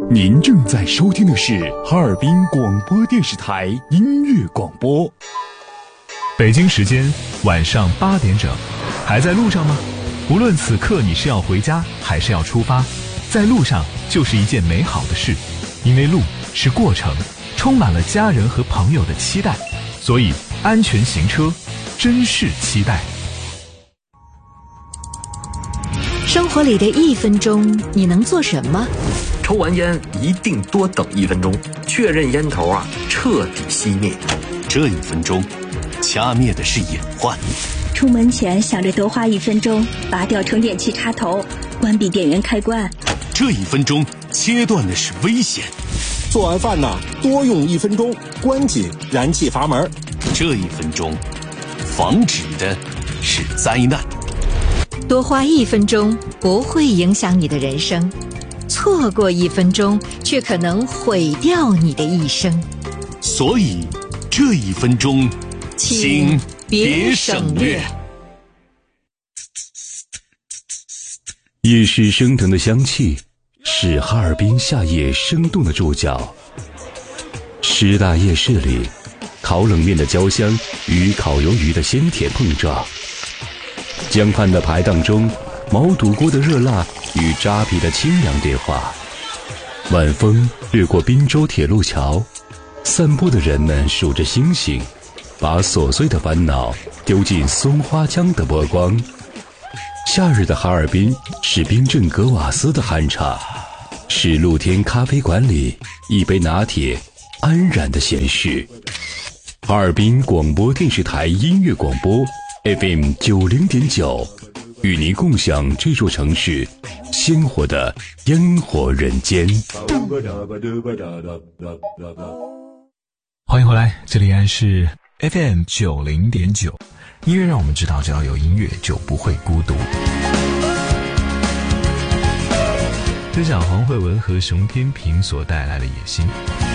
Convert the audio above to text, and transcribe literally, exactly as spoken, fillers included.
您正在收听的是哈尔滨广播电视台音乐广播。 北京时间晚上八点整，还在路上吗？无论此刻你是要回家还是要出发，在路上就是一件美好的事，因为路是过程，充满了家人和朋友的期待，所以安全行车，珍视期待。 生活里的一分钟，你能做什么？ 抽完烟一定多等一分钟，确认烟头啊彻底熄灭。 这一分钟，掐灭的是隐患。 出门前想着多花一分钟，拔掉充电器插头，关闭电源开关。 这一分钟，切断的是危险。 做完饭呢，多用一分钟，关紧燃气阀门。 这一分钟，防止的是灾难。 多花一分钟不会影响你的人生，错过一分钟却可能毁掉你的一生。 所以这一分钟请别省略。 夜市升腾的香气是哈尔滨夏夜生动的注脚。师大夜市里，烤冷面的焦香与烤鱿鱼的鲜甜碰撞，江畔的排档中，毛肚锅的热辣与扎皮的清凉对话。晚风掠过滨州铁路桥，散步的人们数着星星，把琐碎的烦恼丢进松花江的波光。夏日的哈尔滨是冰镇格瓦斯的酣畅，是露天咖啡馆里一杯拿铁安然的闲适。哈尔滨广播电视台音乐广播 F M 九零点九，与您共享这座城市鲜活的烟火人间。 欢迎回来，这里依然是 F M 九零点九，音乐让我们知道，只要有音乐就不会孤独。分享黄慧文和熊天平所带来的野心。